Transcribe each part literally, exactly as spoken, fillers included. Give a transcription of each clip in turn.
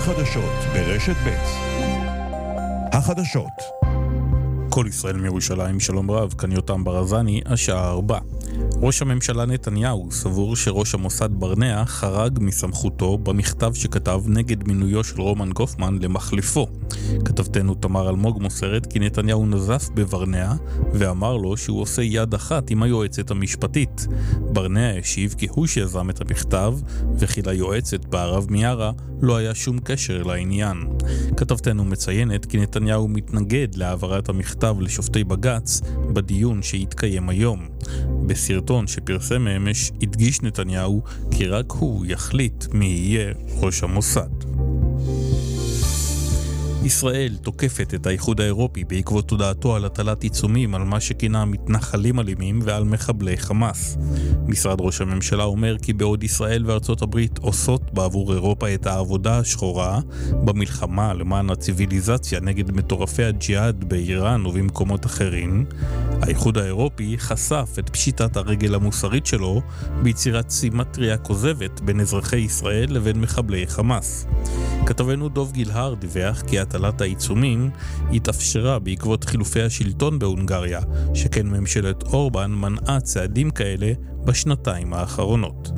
החדשות ברשת ב'. החדשות. כל ישראל מירושלים, שלום רב, כאן יותם ברזני, השעה ארבע. ראש הממשלה נתניהו סבור שראש המוסד ברנע חרג מסמכותו במכתב שכתב נגד מינויו של רומן גופמן למחליפו. כתבתנו תמר אלמוג מוסרת כי נתניהו נזף בברנע ואמר לו שהוא עושה יד אחת עם היועצת המשפטית. ברנע השיב כי הוא שיזם את המכתב וכי ליועצת בערב מיארה לא היה שום קשר לעניין. כתבתנו מציינת כי נתניהו מתנגד להעברת המכתב לשופטי בג"ץ בדיון שהתקיים היום. בסרטון שפרסם אמש הדגיש נתניהו כי רק הוא יחליט מי יהיה ראש המוסד. ישראל תוקפת את האיחוד האירופי בעקבות תודעתו על הטלת עיצומים על מה שכינה מתנחלים אלימים ועל מחבלי חמאס. משרד ראש הממשלה אומר כי בעוד ישראל וארצות הברית עושות בעבור אירופה את העבודה השחורה במלחמה למען הציביליזציה נגד מטורפי הג'יהאד באיראן ובמקומות אחרים, האיחוד האירופי חשף את פשיטת הרגל המוסרית שלו ביצירת סימטריה כוזבת בין אזרחי ישראל לבין מחבלי חמאס. כתבנו דוב גילהר דיווח כי הטלת העיצומים התאפשרה בעקבות חילופי השלטון בהונגריה, שכן ממשלת אורבן מנעה צעדים כאלה בשנתיים האחרונות.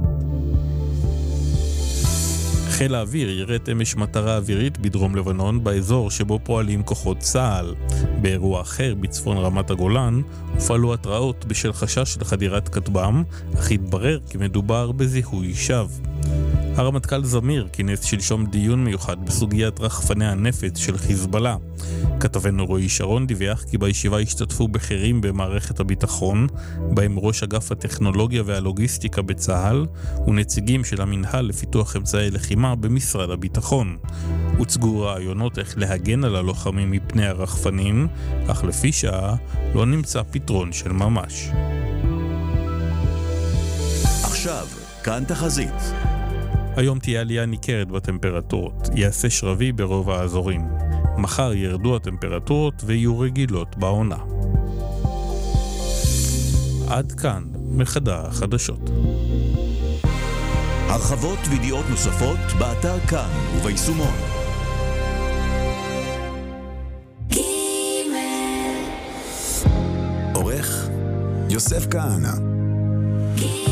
חיל האוויר יראת אמש מטרה אווירית בדרום לבנון באזור שבו פועלים כוחות צה"ל. באירוע אחר בצפון רמת הגולן הופעלו התראות בשל חשש לחדירת כטב"ם, אך התברר כי מדובר בזיהוי שווא. הרמטכ"ל זמיר כינס שלשום דיון מיוחד בסוגיית רחפני הנפץ של חיזבאללה. כתבנו רועי שרון דיווח כי בישיבה השתתפו בכירים במערכת הביטחון, בהם ראש אגף הטכנולוגיה והלוגיסטיקה בצה"ל ונציגים של המנהל לפיתוח אמצעי לחימה במשרד הביטחון. הוצגו רעיונות איך להגן על הלוחמים מפני הרחפנים, אך לפי שעה לא נמצא פתרון של ממש. עכשיו, כאן תחזית. היום תהיה עלייה ניכרת בטמפרטורות, יעשה שרבי ברוב האזורים. מחר ירדו הטמפרטורות ויהיו רגילות בעונה. עד כאן מחדר החדשות. הרחבות וידיעות נוספות באתר כאן וביישומון. עורך יוסף כהנא.